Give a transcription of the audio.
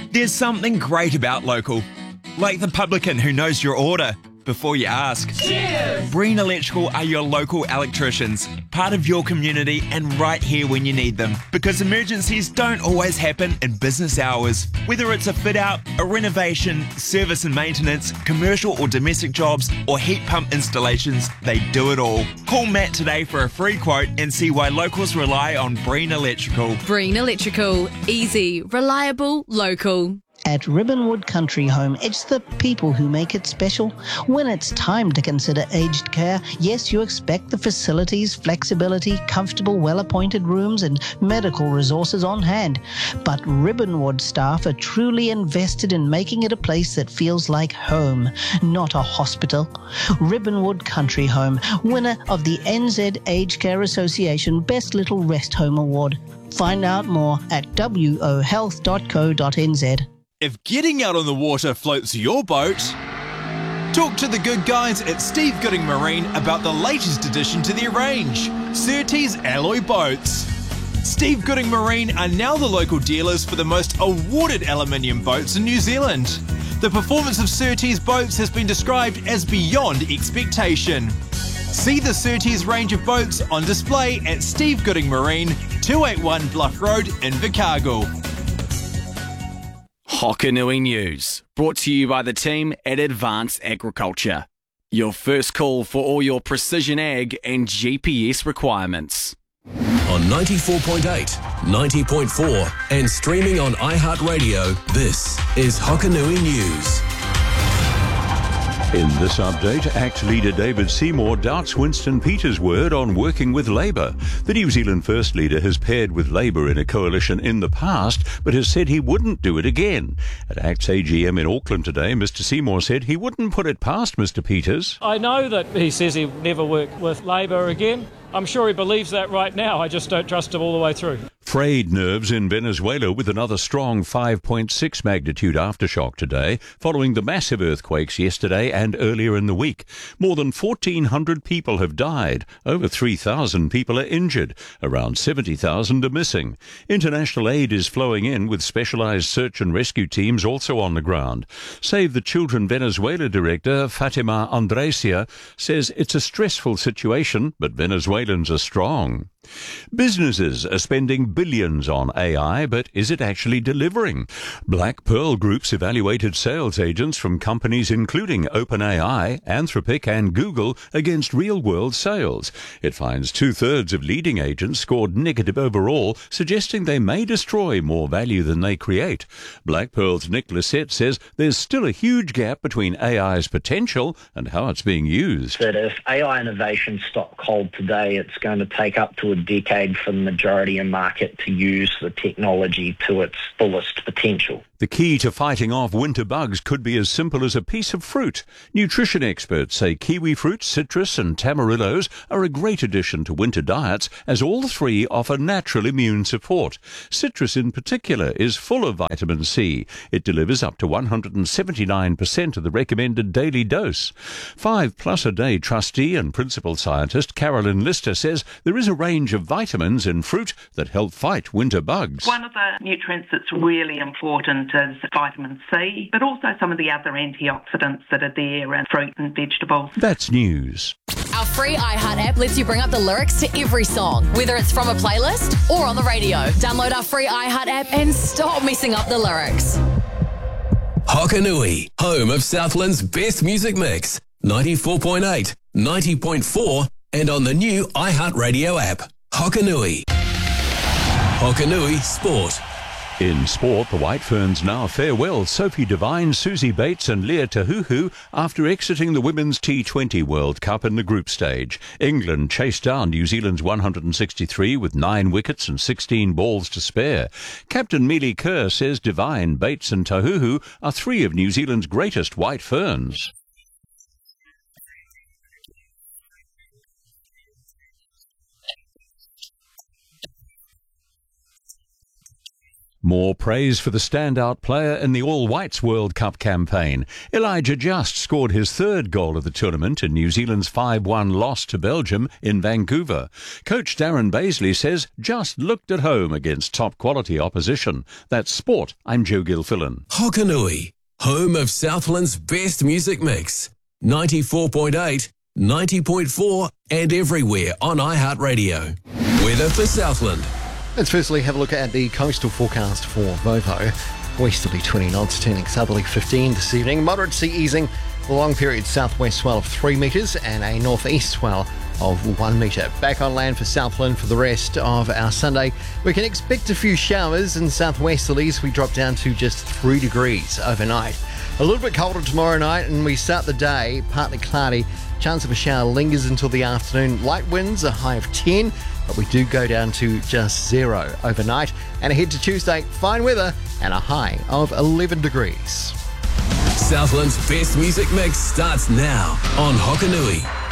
There's something great about local, like the publican who knows your order before you ask. Cheers! Breen Electrical are your local electricians, part of your community and right here when you need them. Because emergencies don't always happen in business hours. Whether it's a fit out, a renovation, service and maintenance, commercial or domestic jobs, or heat pump installations, they do it all. Call Matt today for a free quote and see why locals rely on Breen Electrical. Breen Electrical. Easy, reliable, local. At Ribbonwood Country Home, it's the people who make it special. When it's time to consider aged care, yes, you expect the facilities, flexibility, comfortable, well-appointed rooms and medical resources on hand. But Ribbonwood staff are truly invested in making it a place that feels like home, not a hospital. Ribbonwood Country Home, winner of the NZ Aged Care Association Best Little Rest Home Award. Find out more at wohealth.co.nz. If getting out on the water floats your boat, talk to the good guys at Steve Gooding Marine about the latest addition to their range, Surtees Alloy Boats. Steve Gooding Marine are now the local dealers for the most awarded aluminium boats in New Zealand. The performance of Surtees boats has been described as beyond expectation. See the Surtees range of boats on display at Steve Gooding Marine, 281 Bluff Road, Invercargill. Hokanui News, brought to you by the team at Advanced Agriculture. Your first call for all your precision ag and GPS requirements. On 94.8, 90.4 and streaming on iHeartRadio, this is Hokanui News. In this update, ACT leader David Seymour doubts Winston Peters' word on working with Labour. The New Zealand First leader has paired with Labour in a coalition in the past, but has said he wouldn't do it again. At ACT's AGM in Auckland today, Mr Seymour said he wouldn't put it past Mr Peters. I know that he says he'll never work with Labour again. I'm sure he believes that right now. I just don't trust him all the way through. Frayed nerves in Venezuela with another strong 5.6 magnitude aftershock today, following the massive earthquakes yesterday and earlier in the week. More than 1,400 people have died. Over 3,000 people are injured. Around 70,000 are missing. International aid is flowing in with specialised search and rescue teams also on the ground. Save the Children Venezuela director, Fatima Andresia, says it's a stressful situation, but Venezuelans are strong. Businesses are spending billions on AI, but is it actually delivering? Black Pearl Group's evaluated sales agents from companies including OpenAI, Anthropic and Google against real-world sales. It finds two-thirds of leading agents scored negative overall, suggesting they may destroy more value than they create. Black Pearl's Nick Lissette says there's still a huge gap between AI's potential and how it's being used. That if AI innovation stock cold today, it's going to take up to a decade for the majority of market to use the technology to its fullest potential. The key to fighting off winter bugs could be as simple as a piece of fruit. Nutrition experts say kiwi fruit, citrus and tamarillos are a great addition to winter diets, as all three offer natural immune support. Citrus in particular is full of vitamin C. It delivers up to 179% of the recommended daily dose. 5+ a Day trustee and principal scientist Carolyn Lister says there is a range of vitamins in fruit that help fight winter bugs. One of the nutrients that's really important is vitamin C, but also some of the other antioxidants that are there in fruit and vegetables. That's news. Our free iHeart app lets you bring up the lyrics to every song, whether it's from a playlist or on the radio. Download our free iHeart app and stop messing up the lyrics. Hokanui, home of Southland's best music mix. 94.8, 90.4 and on the new iHeartRadio app. Hokanui. Hokanui Sport. In sport, the White Ferns now farewell Sophie Devine, Susie Bates and Leah Tahuhu after exiting the Women's T20 World Cup in the group stage. England chased down New Zealand's 163 with 9 wickets and 16 balls to spare. Captain Mealy Kerr says Devine, Bates and Tahuhu are 3 of New Zealand's greatest White Ferns. More praise for the standout player in the All Whites World Cup campaign. Elijah Just scored his third goal of the tournament in New Zealand's 5-1 loss to Belgium in Vancouver. Coach Darren Baisley says Just looked at home against top-quality opposition. That's sport. I'm Joe Gilfillan. Hokanui, home of Southland's best music mix. 94.8, 90.4 and everywhere on iHeartRadio. Weather for Southland. Let's firstly have a look at the coastal forecast for Vovo. Westerly 20 knots, turning southerly 15 this evening. Moderate sea easing, a long period southwest swell of 3 metres and a northeast swell of 1 metre. Back on land for Southland for the rest of our Sunday. We can expect a few showers in southwesterlies. We drop down to just 3 degrees overnight. A little bit colder tomorrow night, and we start the day partly cloudy. Chance of a shower lingers until the afternoon. Light winds, a high of 10, but we do go down to just 0 overnight. And ahead to Tuesday, fine weather and a high of 11 degrees. Southland's best music mix starts now on Hokanui.